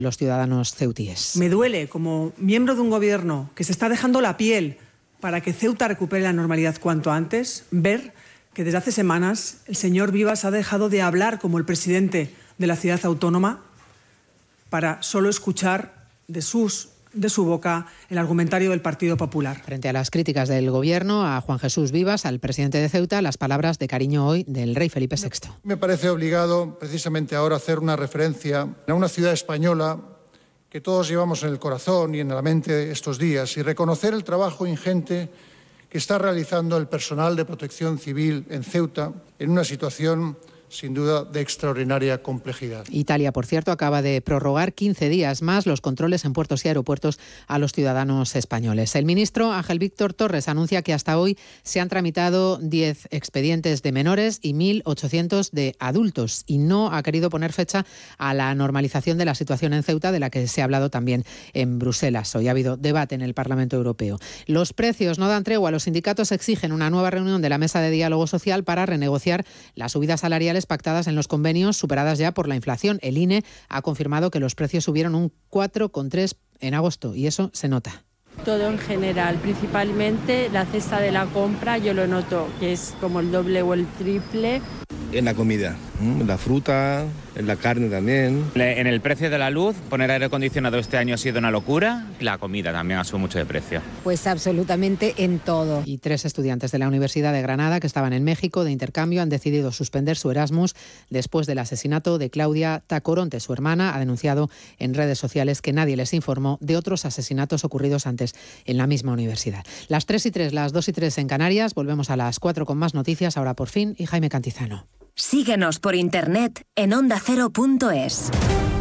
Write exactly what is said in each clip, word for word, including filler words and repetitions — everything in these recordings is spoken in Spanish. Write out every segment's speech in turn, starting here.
los ciudadanos ceutíes. Me duele, como miembro de un gobierno que se está dejando la piel para que Ceuta recupere la normalidad cuanto antes, ver que desde hace semanas el señor Vivas ha dejado de hablar como el presidente de la ciudad autónoma para solo escuchar de sus de su boca el argumentario del Partido Popular. Frente a las críticas del Gobierno a Juan Jesús Vivas, al presidente de Ceuta, las palabras de cariño hoy del rey Felipe sexto. Me parece obligado, precisamente ahora, hacer una referencia a una ciudad española que todos llevamos en el corazón y en la mente estos días y reconocer el trabajo ingente que está realizando el personal de protección civil en Ceuta en una situación sin duda de extraordinaria complejidad. Italia, por cierto, acaba de prorrogar quince días más los controles en puertos y aeropuertos a los ciudadanos españoles. El ministro Ángel Víctor Torres anuncia que hasta hoy se han tramitado diez expedientes de menores y mil ochocientos de adultos y no ha querido poner fecha a la normalización de la situación en Ceuta, de la que se ha hablado también en Bruselas. Hoy ha habido debate en el Parlamento Europeo. Los precios no dan tregua. Los sindicatos exigen una nueva reunión de la mesa de diálogo social para renegociar las subidas salariales pactadas en los convenios, superadas ya por la inflación. El I N E ha confirmado que los precios subieron un cuatro coma tres en agosto y eso se nota. Todo en general, principalmente la cesta de la compra, yo lo noto que es como el doble o el triple. En la comida, la fruta, en la carne también. En el precio de la luz, poner aire acondicionado este año ha sido una locura. La comida también ha subido mucho de precio. Pues absolutamente en todo. Y tres estudiantes de la Universidad de Granada que estaban en México de intercambio han decidido suspender su Erasmus después del asesinato de Claudia Tacoronte. Su hermana ha denunciado en redes sociales que nadie les informó de otros asesinatos ocurridos antes en la misma universidad. Las tres y tres, las dos y tres en Canarias. Volvemos a las cuatro con más noticias. Ahora por fin y Jaime Cantizano. Síguenos por internet en onda cero punto es.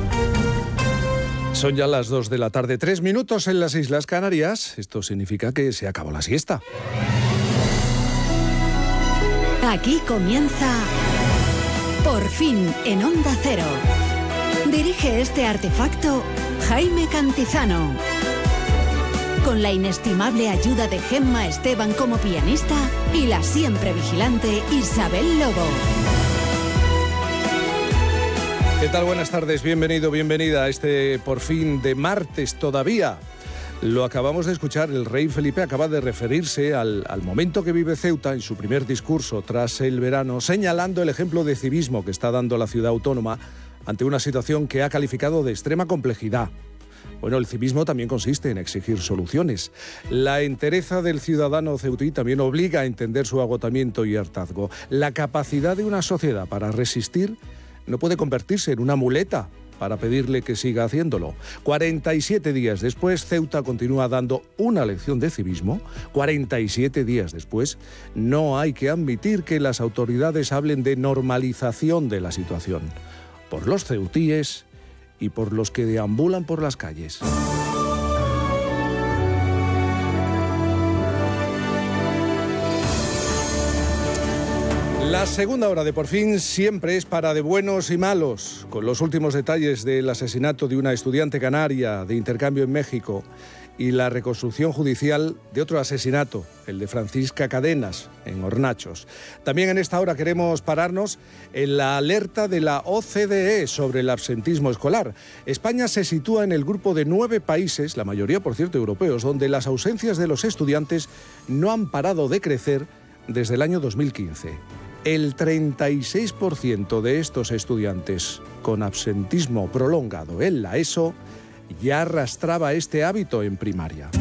Son ya las dos de la tarde, tres minutos en las Islas Canarias. Esto significa que se acabó la siesta. Aquí comienza Por fin en Onda Cero. Dirige este artefacto Jaime Cantizano. Con la inestimable ayuda de Gemma Esteban como pianista y la siempre vigilante Isabel Lobo. ¿Qué tal? Buenas tardes, bienvenido, bienvenida a este Por fin de martes todavía. Lo acabamos de escuchar, el rey Felipe acaba de referirse al, al momento que vive Ceuta en su primer discurso tras el verano, señalando el ejemplo de civismo que está dando la ciudad autónoma ante una situación que ha calificado de extrema complejidad. Bueno, el civismo también consiste en exigir soluciones. La entereza del ciudadano ceutí también obliga a entender su agotamiento y hartazgo. La capacidad de una sociedad para resistir no puede convertirse en una muleta para pedirle que siga haciéndolo. cuarenta y siete días después, Ceuta continúa dando una lección de civismo. cuarenta y siete días después, no hay que admitir que las autoridades hablen de normalización de la situación. Por los ceutíes y por los que deambulan por las calles. La segunda hora de Por fin siempre es para de buenos y malos, con los últimos detalles del asesinato de una estudiante canaria de intercambio en México y la reconstrucción judicial de otro asesinato, el de Francisca Cadenas, en Hornachos. También en esta hora queremos pararnos en la alerta de la O C D E sobre el absentismo escolar. España se sitúa en el grupo de nueve países, la mayoría, por cierto, europeos, donde las ausencias de los estudiantes no han parado de crecer desde el año dos mil quince. El treinta y seis por ciento de estos estudiantes con absentismo prolongado en la ESO ya arrastraba este hábito en primaria.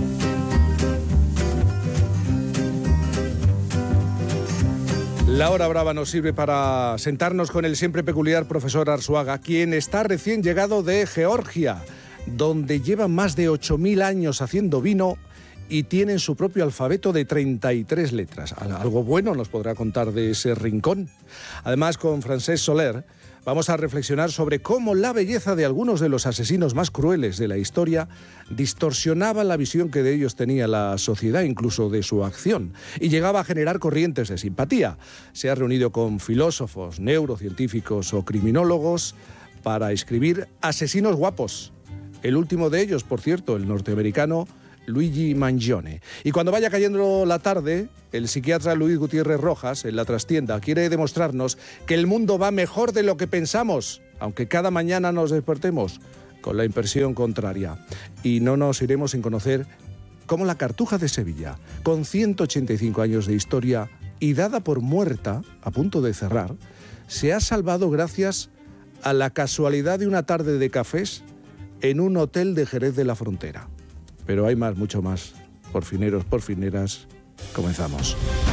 La hora brava nos sirve para sentarnos con el siempre peculiar profesor Arzuaga, quien está recién llegado de Georgia, donde lleva más de ocho mil años haciendo vino y tienen su propio alfabeto de treinta y tres letras. Algo bueno nos podrá contar de ese rincón. Además, con Francesc Soler vamos a reflexionar sobre cómo la belleza de algunos de los asesinos más crueles de la historia distorsionaba la visión que de ellos tenía la sociedad, incluso de su acción, y llegaba a generar corrientes de simpatía. Se ha reunido con filósofos, neurocientíficos o criminólogos para escribir Asesinos guapos. El último de ellos, por cierto, el norteamericano Luigi Mangione. Y cuando vaya cayendo la tarde, el psiquiatra Luis Gutiérrez Rojas, en La Trastienda, quiere demostrarnos que el mundo va mejor de lo que pensamos, aunque cada mañana nos despertemos con la impresión contraria. Y no nos iremos sin conocer cómo la Cartuja de Sevilla, con ciento ochenta y cinco años de historia y dada por muerta, a punto de cerrar, se ha salvado gracias a la casualidad de una tarde de cafés en un hotel de Jerez de la Frontera. Pero hay más, mucho más. Porfineros, porfineras, comenzamos.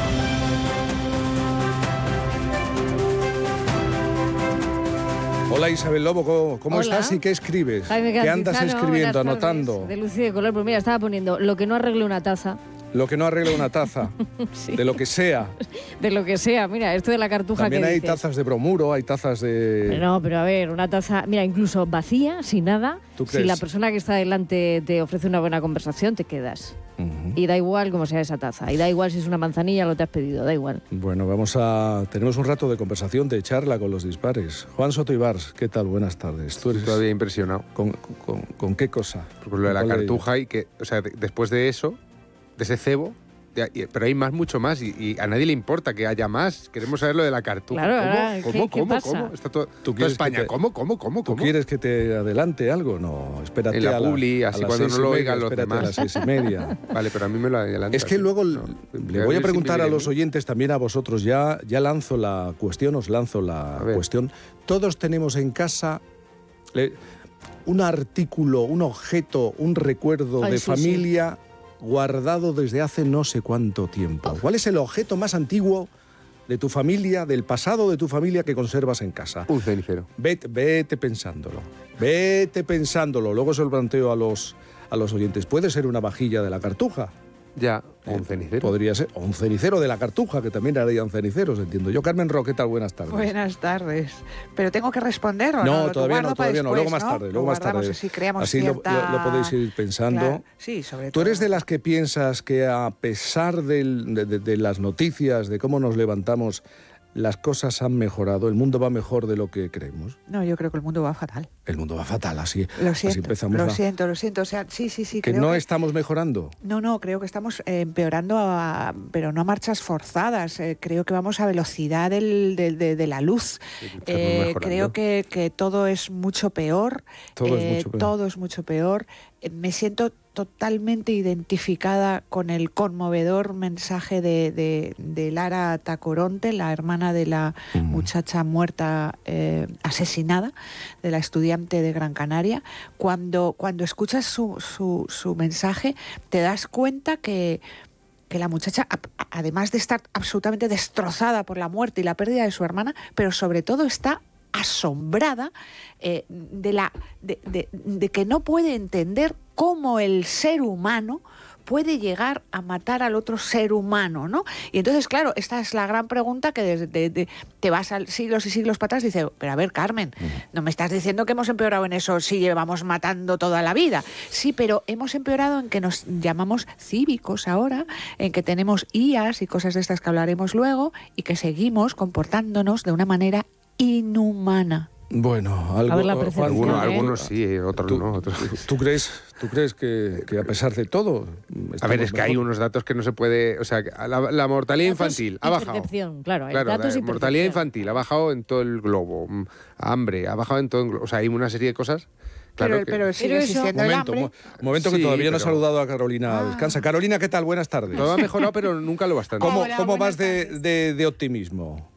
Hola Isabel Lobo, ¿cómo, cómo estás y qué escribes? Jaime ¿Qué andas escribiendo, anotando? De luz y de color, pues mira, estaba poniendo lo que no arregle una taza. Lo que no arregla una taza, sí. De lo que sea. De lo que sea, mira, esto de la Cartuja. También que hay dices. tazas de bromuro, hay tazas de... Pero no, pero a ver, una taza, mira, incluso vacía, sin nada, si la persona que está delante te ofrece una buena conversación, te quedas. Uh-huh. Y da igual cómo sea esa taza, y da igual si es una manzanilla lo que te has pedido, da igual. Bueno, vamos a... Tenemos un rato de conversación, de charla con los dispares. Juan Soto Ibars, ¿qué tal? Buenas tardes. Tú eres todavía impresionado. ¿Con, con, con qué cosa? Por lo de la Cartuja de y que, o sea, de, después de eso, de ese cebo... Pero hay más, mucho más, y, y a nadie le importa que haya más. Queremos saber lo de la Cartuja. Claro, ¿Cómo? ahora, ¿Cómo? ¿qué, ¿Cómo? qué pasa? ¿Cómo? Está todo, ¿Tú toda España. Te, ¿Cómo? ¿Cómo? ¿Cómo? ¿Tú ¿Cómo? quieres que te adelante algo? No, espérate en la a la publi, así a cuando no lo oigan los demás. A las seis y media. Vale, pero a mí me lo adelanta. Es que luego no, le voy a preguntar a los mí. oyentes, también a vosotros, ya, ya lanzo la cuestión, os lanzo la cuestión. Todos tenemos en casa le, un artículo, un objeto, un recuerdo Ay, de sí, familia... Sí. guardado desde hace no sé cuánto tiempo. ¿Cuál es el objeto más antiguo de tu familia, del pasado de tu familia que conservas en casa? Un cenicero. Vete, vete pensándolo, vete pensándolo. Luego se lo planteo a los, a los oyentes. ¿Puede ser una vajilla de la Cartuja? Ya, o un cenicero. Podría ser, o un cenicero de la Cartuja, que también harían ceniceros, entiendo yo. Carmen Ro, ¿qué tal? Buenas tardes. Buenas tardes. ¿Pero tengo que responder o no? No, todavía no, todavía no. Luego más tarde, luego más tarde. Así, creamos así cierta... lo, lo, lo podéis ir pensando. Claro. Sí, sobre todo. ¿Tú eres de las que piensas que a pesar del, de, de, de las noticias, de cómo nos levantamos, las cosas han mejorado, el mundo va mejor de lo que creemos? No, yo creo que el mundo va fatal. El mundo va fatal, así, lo siento, así empezamos. Lo a... siento, lo siento, o sea, sí, sí, sí. ¿Que creo no que... estamos mejorando? No, no, creo que estamos eh, empeorando, a, pero no a marchas forzadas. Eh, creo que vamos a velocidad del, del, de, de la luz. Sí, eh, creo que, que todo es mucho peor. Todo eh, es mucho peor. Todo es mucho peor. Eh, me siento totalmente identificada con el conmovedor mensaje de, de, de Lara Tacoronte, la hermana de la uh-huh. muchacha muerta, eh, asesinada, de la estudiante de Gran Canaria. Cuando, cuando escuchas su, su, su mensaje, te das cuenta que, que la muchacha, además de estar absolutamente destrozada por la muerte y la pérdida de su hermana, pero sobre todo está asombrada eh, de, la, de, de, de que no puede entender cómo el ser humano puede llegar a matar al otro ser humano, ¿no? Y entonces, claro, esta es la gran pregunta que desde de, de, te vas a siglos y siglos para atrás y dices, pero a ver, Carmen, no me estás diciendo que hemos empeorado en eso si llevamos matando toda la vida. Sí, pero hemos empeorado en que nos llamamos cívicos ahora, en que tenemos I As y cosas de estas que hablaremos luego, y que seguimos comportándonos de una manera inhumana. Bueno, algo, a ver, la algunos, ¿eh? algunos sí, otros ¿Tú, no. Otros. ¿Tú crees, tú crees que, que a pesar de todo? A ver, es que mejor? Hay unos datos que no se puede... O sea, la, la mortalidad datos infantil ha bajado. Claro, claro datos la mortalidad infantil ha bajado en todo el globo. Hambre, ha bajado en todo el globo. O sea, hay una serie de cosas... Claro pero, que... pero sigue existiendo el hambre. Un momento que sí, todavía pero... no he saludado a Carolina. Ah. Descansa. Carolina, ¿qué tal? Buenas tardes. Todo ha mejorado, pero nunca lo bastante. ¿Cómo, Hola, ¿cómo vas de, de, de optimismo?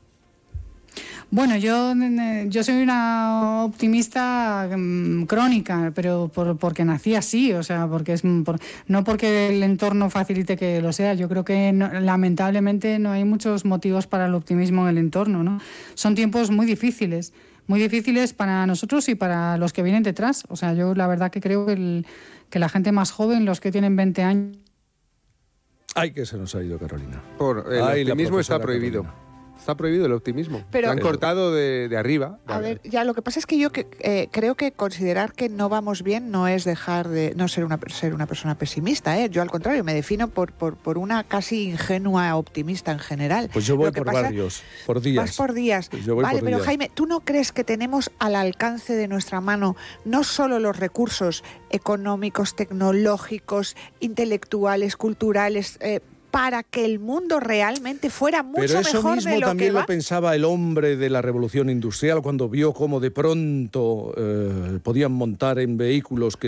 Bueno, yo, yo soy una optimista um, crónica, pero por, porque nací así, o sea, porque es por, no porque el entorno facilite que lo sea. Yo creo que no, lamentablemente no hay muchos motivos para el optimismo en el entorno, ¿no? Son tiempos muy difíciles, muy difíciles para nosotros y para los que vienen detrás. O sea, yo la verdad que creo que, el, que la gente más joven, los que tienen veinte años... Ay, que se nos ha ido Carolina. Por el Ay, optimismo está prohibido. Carolina. Está prohibido el optimismo. Pero, lo han cortado de, de arriba. A ver, ya lo que pasa es que yo que, eh, creo que considerar que no vamos bien no es dejar de no ser una ser una persona pesimista. ¿eh? Yo al contrario me defino por, por, por una casi ingenua optimista en general. Pues yo voy por pasa, barrios, por días. Vas por días. Pues yo voy vale, por pero días. Jaime, ¿tú no crees que tenemos al alcance de nuestra mano no solo los recursos económicos, tecnológicos, intelectuales, culturales, eh, para que el mundo realmente fuera mucho Pero eso mejor mismo de lo también que va. lo pensaba el hombre de la revolución industrial cuando vio cómo de pronto eh, podían montar en vehículos que